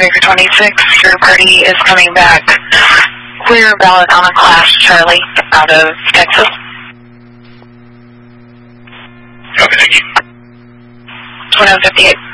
Baker 26, your party is coming back. Clear ballot on a Class Charlie out of Texas. Okay, thank you. 2158.